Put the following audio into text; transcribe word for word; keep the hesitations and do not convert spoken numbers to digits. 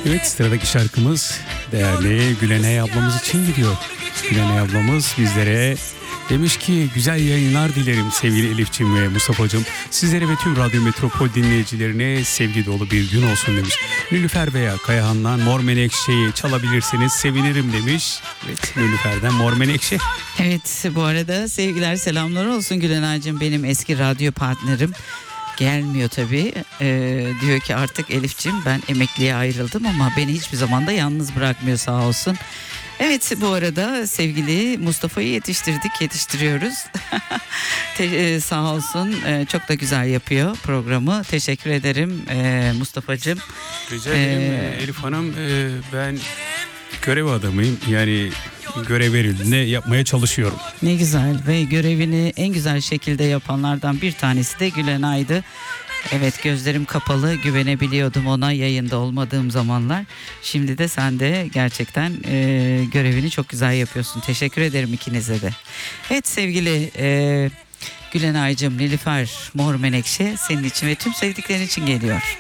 Evet, sıradaki şarkımız değerli Gülenay ablamız için gidiyor. Gülenay ablamız bizlere demiş ki güzel yayınlar dilerim sevgili Elif'ciğim ve Mustafa'cığım. Sizlere ve tüm Radyo Metropol dinleyicilerine sevgi dolu bir gün olsun demiş. Nilüfer veya Kayahan'dan Mor Menekşe'yi çalabilirseniz sevinirim demiş. Evet, Nilüfer'den Mor Menekşe. Evet, bu arada sevgiler selamlar olsun Gülenay'cığım, benim eski radyo partnerim. Gelmiyor tabii. Ee, diyor ki artık Elif'ciğim ben emekliye ayrıldım ama beni hiçbir zaman da yalnız bırakmıyor sağ olsun. Evet, bu arada sevgili Mustafa'yı yetiştirdik, yetiştiriyoruz. Te- e, sağ olsun, e, çok da güzel yapıyor programı. Teşekkür ederim e, Mustafa'cığım. Rica ederim Ee, Elif Hanım. e, ben görev adamıyım. Yani görev verildiğinde yapmaya çalışıyorum. Ne güzel ve görevini en güzel şekilde yapanlardan bir tanesi de Gülenay'dı. Evet, gözlerim kapalı güvenebiliyordum ona yayında olmadığım zamanlar. Şimdi de sen de gerçekten e, görevini çok güzel yapıyorsun. Teşekkür ederim ikinize de. Evet sevgili e, Gülenay'cığım, Nilüfer Mor Menekşe senin için ve tüm sevdiklerin için geliyor.